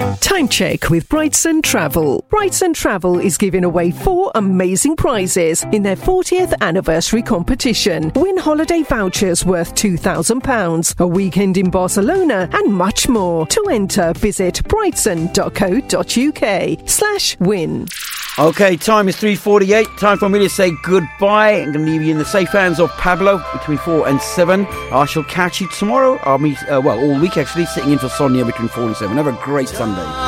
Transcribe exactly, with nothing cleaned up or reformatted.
Time check with Brightson Travel. Brightson Travel is giving away four amazing prizes in their fortieth anniversary competition. Win holiday vouchers worth two thousand pounds, a weekend in Barcelona, and much more. To enter, visit brightson.co.uk slash win. Okay, time is three forty-eight. Time for me to say goodbye. I'm going to leave you in the safe hands of Pablo between four and seven. I shall catch you tomorrow. I'll meet, uh, well, all week actually, sitting in for Sonia between four and seven. Have a great Sunday.